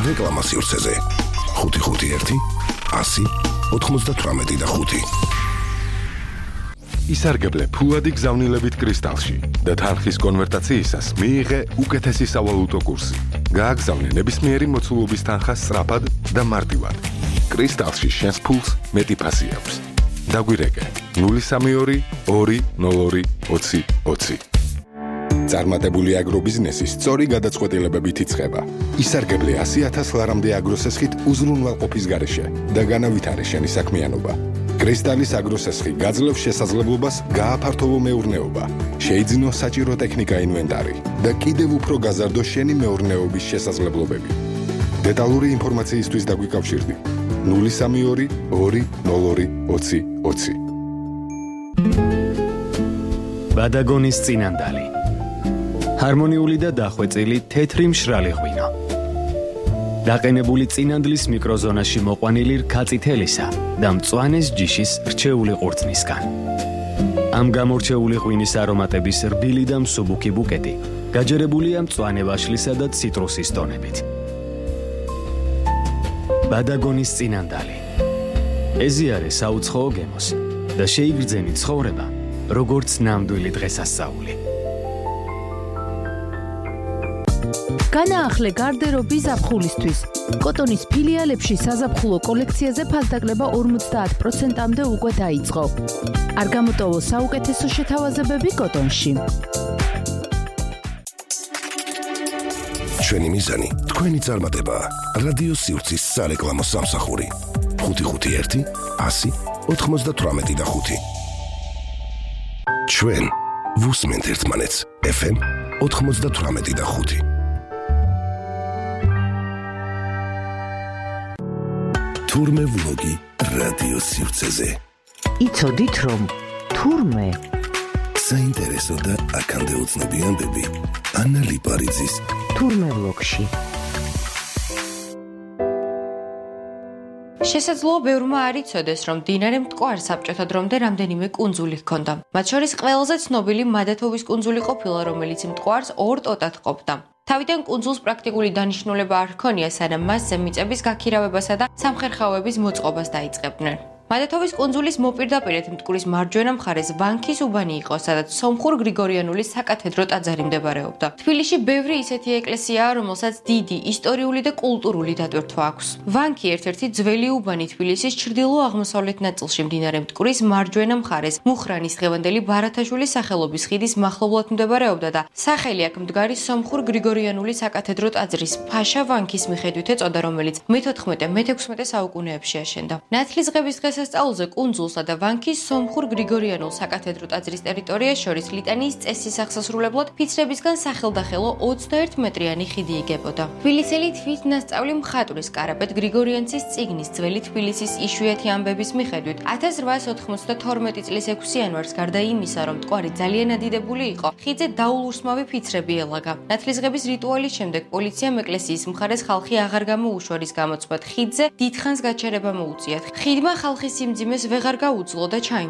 რეკლამა სივრცეზე 551 100 98 ისარგებლე ფულადი გზავნილებით კრისტალში და თანხის კონვერტაციისას მიიღე უკეთესი სავალუტო კურსი. გააგზავნე ნებისმიერი მოცულობის თანხა სწრაფად და მარტივად. კრისტალში შენს ფულს მეტი ფასი აქვს. დაგვირეკე 032 202 20 20. წარმატებული აგრობიზნესის სწორი გადაწყვეტილებებით იწყება. ისარგებლე 100,000 ლარამდე აგროსესხით უზრუნველყოფის გარეშე და განავითარე შენი საქმიანობა. კრისტალის აგროსესხი გაძლევს შესაძლებლობას გააფართოვო მეურნეობა, შეიძინო საჭირო ტექნიკა ინვენტარი და კიდევ უფრო გაზარდო შენი მეურნეობის შესაძლებლობები. დეტალური ინფორმაციისთვის დაგვიკავშირდი 032 202 20 20. ბადაგონის წინანდალი. ჰარმონიული და დახვეწილი თეთრი მშრალი ღვინო. დაყენებული წინანდლის მიკროზონაში მოყვანილი რქაწითელისა და მწვანეს ჯიშის რჩეული ყურძნისგან. ამ გამორჩეული ღვინის არომატების რბილი და მსუბუქი ბუკეტი გაჯერებულია მწვანე ვაშლისა და ციტრუსის ტონებით. ბადაგონის წინანდალი. ეზიარე საუცხოო გემოს და შეიგრძენი ცხოვრება, როგორც ნამდვილი დღესასწაული. განაახლე გარდერობი ზაფხულისთვის. კოტონის ფილიალებში საზაფხულო კოლექციაზე ფასდაკლება 50%-მდე უკვე დაიწყო. არ გამოტოვო საუკეთესო შეთავაზებები კოტონში. ჩვენი მიზანი თქვენი წარმატებაა. რადიო სივრცის სარეკლამო სამსახური 551 100 98 5. ჩვენ ვუსმენთ ერთმანეთს FM 98 5. თურმე ვლოგი რადიო სივრცეზე. იცოდით რომ თურმე საინტერესო და აქამდე უცნობი ამბები ანა ლიპარიძის თურმე ვლოგში. შესაძლოა ბევრმა არ იცოდეს, რომ მდინარე მტკვარს საბჭოთა დრომდე რამდენიმე კუნძული ჰქონდა. მათ შორის ყველაზე ცნობილი მადათოვის კუნძული ყოფილა, რომელიც მტკვარს ორ ტოტად ყოფდა. თავიდან კუნძულს პრაქტიკული დანიშნულება არ ჰქონია, სანამ მასზე მიწების გაქირავებასა და სამხერხავების მოწყობას დაიწყებდნენ. მადათოვის კუნძულის მოპირდაპირედ მტკვრის მარჯვენა მხარეს ვანქის უბანი იყო, სადაც სომხურ გრიგორიანულის საკათედრო ტაძარი მდებარეობდა. თბილისში ბევრი ისეთი ეკლესიაა, რომელსაც დიდი ისტორიული და კულტურული დატვირთვა აქვს. ვანქი ერთ-ერთი ძველი უბანი თბილისის ჩრდილო-აღმოსავლეთ ნაწილში მდინარე მტკვრის მარჯვენა მხარეს მუხრანის დღევანდელი ბარათაშვილის სახელობის ხიდის მახლობლად მდებარეობდა და სახელი აქ მდგარი სომხურ გრიგორიანულის საკათედრო ტაძრის ფაშა ვანქის მიხედვით ეწოდა, რომელიც მე-14-მე-16 საუკუნეებში აშენდა. ნათლისღების დღესასწაულზე კუნძულსა და ვანქის სომხურ გრიგორიანულ საკათედრო ტაძრის ტერიტორიას შორის ლიტანიის წესის აღსასრულებლად ფიცრებისგან სახელდახელო 21 მეტრიანი ხიდი იგებოდა. თბილისელი თვითნასწავლი მხატვრის კარაპეტ გრიგორიანცის წიგნის ძველი თბილისის იშვიათი ამბების მიხედვით 1892 წლის 6 იანვარს გარდა იმისა, რომ მტკვარი ძალიან ადიდებული იყო, ხიდზე დაულურსმავი ფიცრები ელაგა. ნათლისღების რიტუალის შემდეგ პოლიციამ ეკლესიის მხარეს ხალხი აღარ გამოუშვა, რის გამოც მათ ხიდზე დიდხანს გაჩერება მოუწიათ. ხიდმა ხალხის სიმძიმეს ვეღარ გაუძლო და